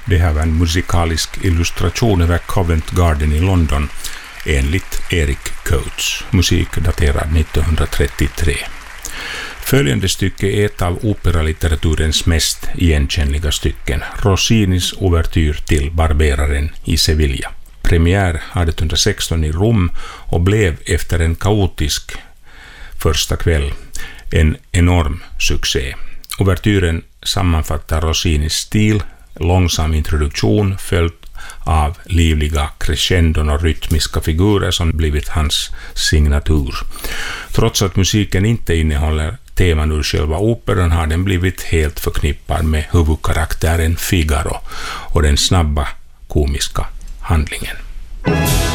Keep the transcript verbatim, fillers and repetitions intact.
Det här var en musikalisk illustration över Covent Garden i London enligt Eric Coates. Musik daterad nittonhundratrettiotre. Följande stycke är ett av operalitteraturens mest igenkännliga stycken, Rossinis ouvertyr till Barberaren i Sevilla. Premiär artonhundrasexton i Rom och blev efter en kaotisk första kväll en enorm succé. Ouvertyren sammanfattar Rossinis stil, långsam introduktion följt av livliga crescendon och rytmiska figurer som blivit hans signatur. Trots att musiken inte innehåller teman ur själva operan har den blivit helt förknippad med huvudkaraktären Figaro och den snabba komiska handlingen.